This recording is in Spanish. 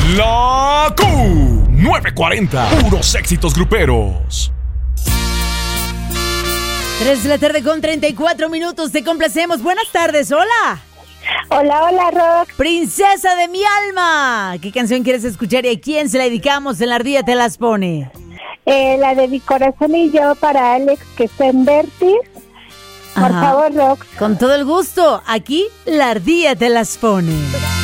La Q940. Puros éxitos gruperos. 3 de la tarde con 34 minutos. Te complacemos. Buenas tardes. Hola. Hola, Rox. Princesa de mi alma. ¿Qué canción quieres escuchar y a quién se la dedicamos? En la ardilla te las pone. La de Mi Corazón y Yo para Alex, que está en Vertis. Por favor, Rox. Con todo el gusto. Aquí la ardilla te las pone.